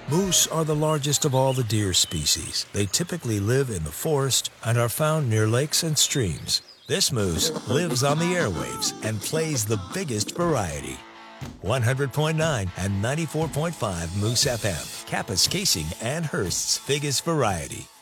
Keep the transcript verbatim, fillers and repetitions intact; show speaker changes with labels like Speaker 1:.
Speaker 1: Moose are the largest of all the deer species. They typically live in the forest and are found near lakes and streams. This moose lives on the airwaves and plays the biggest variety. one hundred point nine and ninety-four point five Moose F M, Kapaskasin and Hearst's biggest variety.